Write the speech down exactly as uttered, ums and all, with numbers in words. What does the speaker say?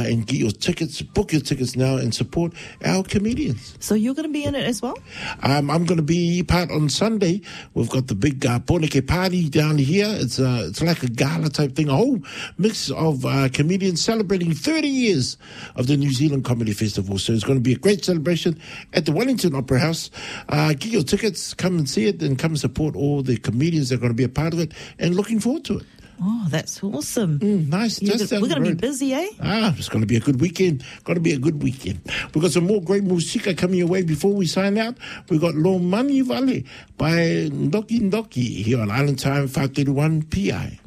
uh, and get your tickets, book your tickets now and support our comedians. So you're going to be in it as well? Um, I'm going to be part on Sunday. We've got the big uh, Poneke party down here. It's uh, it's like a gala type thing, a whole mix of uh, comedians celebrating thirty years of the New Zealand Comedy Festival. So it's going to be a great celebration at the Wellington Opera House. Uh, get your tickets, come and see it, and come and support all the comedians that are going to be a part of it, and looking forward to it. Oh, that's awesome. Mm, nice. You're Just gonna, we're going to be great. busy, eh? Ah, it's going to be a good weekend. Going to be a good weekend. We've got some more great musika coming your way before we sign out. We've got Lo Mani Vale by Ndoki Ndoki here on Island Time five thirty-one P I.